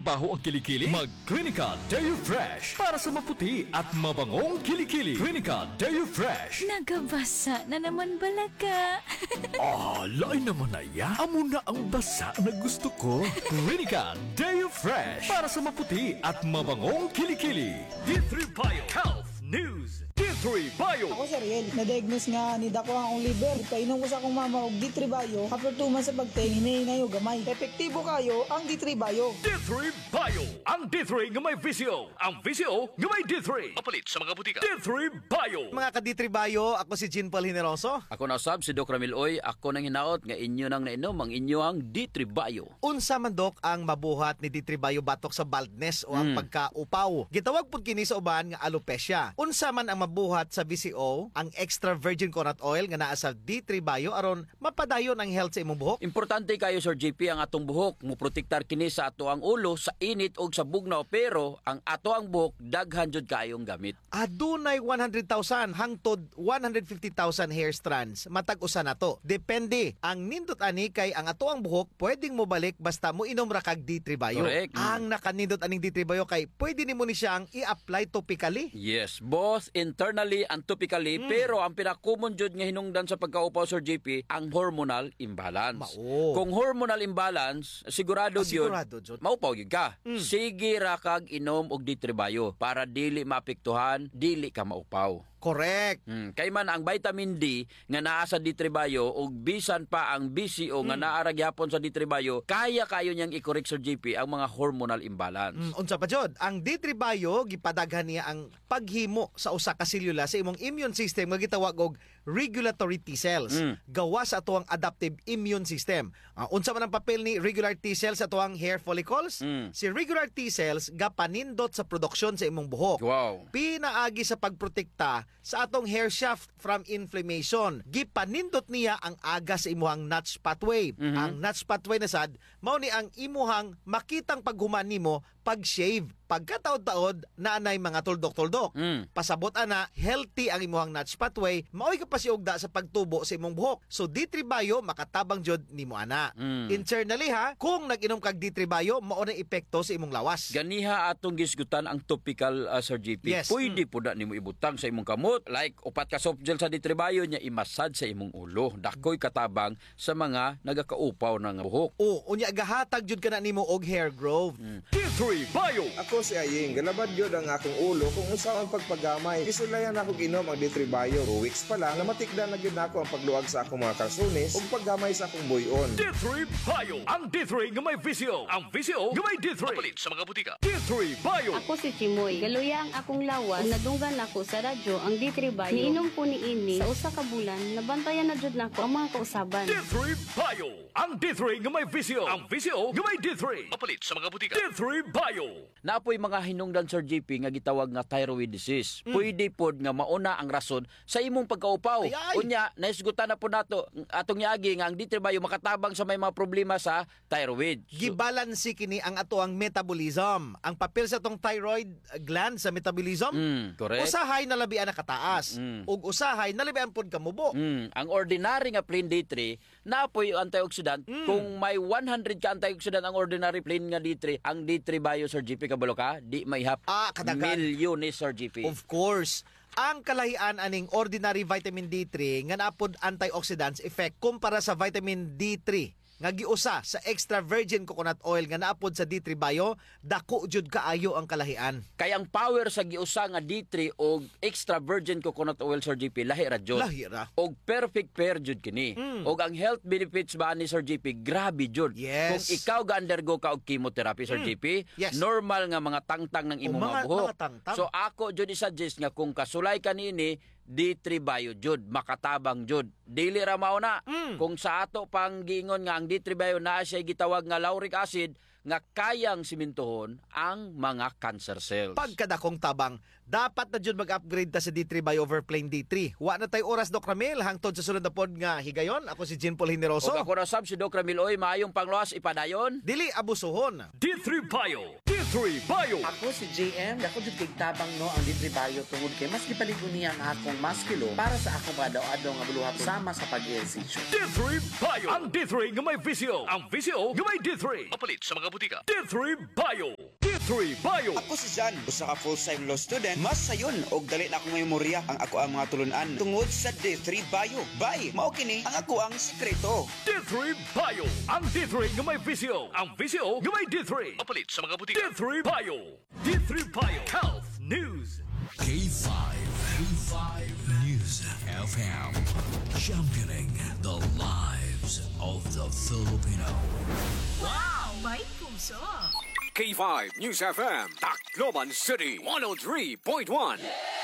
Baho ang kilikili? Mag-Clinica Deo Fresh para sa maputi at mabangong kilikili. Clinica Deo Fresh. Nagabasa na naman balaga. Lain naman na ya. Amo na ang basa na gusto ko. Clinica Deo Fresh para sa maputi at mabangong kilikili. D3 Bio Health News. D3 Bio. Ako si Riel, na-diagnose nga ni dako ang liver. Painom ko sa akong mama og D3 Bio. After 2 months sa pagtingin, hinayo gamay. Epektibo kayo ang D3 Bio. D3 Bio. Ang D3 nga may VCO. Ang VCO nga may D3. Mapalit sa mga butika. D3 Bio. Mga ka-D3 Bio, ako si Jean Paul Generoso. Ako na sab si Doc Ramil Oy, ako nang hinaot nga inyo nang nainom ang inyo ang D3 Bio. Unsa man Dok ang mabuhat ni D3 Bio batok sa baldness o ang pagkaupaw. Gitawag pud kini sa uban nga alopecia. Unsa man ang mabuhat sa VCO, ang extra virgin coconut oil nga naa sa D3 Bio aron mapadayon ang health sa imong buhok. Importante kayo Sir JP ang atong buhok, moprotektar kini sa ato ang ulo sa init og sa bugnaw, pero ang ato ang buhok daghan jud kayong gamit. Adunay 100,000 hangtod 150,000 hair strands. Matag usa na to. Depende. Ang nindot ani kay ang ato ang buhok pwedeng mo balik basta mo inom ra kag D3 Bio. Correct. Ang nakanindot aning D3 Bio kay pwede nimo ni siyang i-apply topically. Yes, both internally and topically, pero ang pinaka-common jud nga hinungdan sa pagkaupaw Sir JP, ang hormonal imbalance. Mao. Kung hormonal imbalance, sigurado jud jud. maupaw gyud ka. Sige ra kag inom og D3 Bio para dili maapektuhan, dili ka maupaw. Correct. Kay man ang vitamin D nga naa sa D3 Bio ug bisan pa ang BCO nga naa ra gyapon sa D3 Bio, kaya kayo niyang i-correct Sir JP ang mga hormonal imbalance. Unsa pa jud? Ang D3 Bio gipadaghan niya ang paghimo sa usa ka selula sa imong immune system nga gitawag og regulatory T cells. Gawa sa atuang adaptive immune system. Unsa man ang papel ni regular T cells sa atuang hair follicles? Si regular T cells gapanindot sa produksyon sa imong buhok. Wow. Pinaagi sa pagprotekta sa atong hair shaft from inflammation. Gipanindot niya ang aga sa imuhang notch pathway. Ang notch pathway na sad mao ni ang imuhang makitang paghuman nimo pag-shave. Pagkataod-taod na anay mga tuldok-tuldok. Pasabot ana, healthy ang imuhang notch pathway, maoy ka pasiugda sa pagtubo sa imong buhok. So D3 Bio makatabang jud nimo ana. Internally ha, kung nag-inom kag D3 Bio, mao na epekto sa imong lawas. Ganiha atong gisgutan ang topical Sir JP. Yes. Pwede po na nimo ibutang sa imong kamot. Like upat ka soft gel sa D3 Bio nya imasad sa imong ulo. Dakoy katabang sa mga nagakaupaw ng buhok. O, unya gahatag jud kana nimo og hair growth. D3 Bio. Ako si Aying, galabad yun ang akong ulo kung unsa ang pagpagamay. Isulayan ako ginom ang D3 Bio. 2 weeks pa lang, namatikda na gyud nako ang pagluag sa akong mga kalsones ug paggamay sa akong buyon. D3 Bio. Ang D3 nga may VCO. Ang VCO nga may D3. Mapalit sa mga butika. D3 Bio. Ako si Chimoy. Galuya ang akong lawas. Nadunggan ako sa radyo ang D3 Bio. Niinom ko ni ini sa usa ka bulan. Nabantayan na jud nako ang mga kausaban. D3 Bio. Ang D3 nga may VCO. Ang VCO nga may D3. Mapalit sa mga butika. D3 Bio. Napoy mga hinungdan Sir JP nga gitawag nga thyroid disease. Pwede pod nga mauna ang rason sa imong pagkaupaw. Ay. Unya, naisgutan na po nato atong yagi nga ang D3 Bio makatabang sa may mga problema sa thyroid. Gibalansi kini ang atoang metabolism. Ang papel sa tong thyroid gland sa metabolism, correct. usahay na labian na kataas ug usahay na labian pod kamubo. Ang ordinary nga plain D3 napoy antioxidant. Kung may 100 ka antioxidant ang ordinary plain nga D3, ang D3 Bio Sir JP kabalo ka, di maihap Kadagan. milyones Sir JP. Of course, ang kalahian aning ordinary vitamin D3 nga naapod antioxidants effect kumpara sa vitamin D3 nga giusa sa extra virgin coconut oil nga naapod sa D3 Bio, dako jud kaayo ang kalahian. Kaya ang power sa giusa nga D3 o extra virgin coconut oil Sir JP lahi ra jud. Lahi ra. Og perfect pair jud kini. Og ang health benefits ba ni Sir JP grabe jud. Yes. Kung ikaw ga-undergo ka og chemotherapy Sir JP, Yes. normal nga mga tangtang ng imong mga buhok. mga tangtang. So ako jud i-suggest nga kung kasulay ka niini D3 Bio jud makatabang jud. Dili ra mao na. Kung sa ato pang giingon nga ang D3 Bio naa siya gitawag nga lauric acid nga kayang simintohon ang mga cancer cells. Pagkadakong tabang, dapat na jud mag-upgrade ta sa D3 Bio over plain D3. Wa na tay oras Doc Ramil hangtod sa sunod na pod nga higayon. Ako si Jean Paul Generoso. O ako na sab si Doc Ramil Oy, maayong pangluwas ipadayon. Dili abusuhon. D3 Bio. D3 D3 Bio. Ako si JM, ako jud kay tabang no ang D3 Bio tungod kay mas gipaligon niya ang akong maskilo para sa akong padaw-adaw nga buluhat sama sa pag-ehersisyo. D3 Bio. Ang D3 nga may visyo. Ang visyo nga may D3. Mapalit sa mga butika. D3 Bio. D3 Bio. Ako si Jan, usa ka full-time law student. Mas sayon og dali na ako nga memorya ang ako ang mga tulunan tungod sa D3 Bio. Bye, mao kini ang ako ang sekreto. D3 Bio. Ang D3 nga may visyo. Ang visyo nga may D3. Mapalit sa mga butika. D3 Bio. D3 Bio. Health News. K5. K5 News FM. Championing the lives of the Filipino. Wow! May puso! K5 News FM. Tacloban City. 103.1.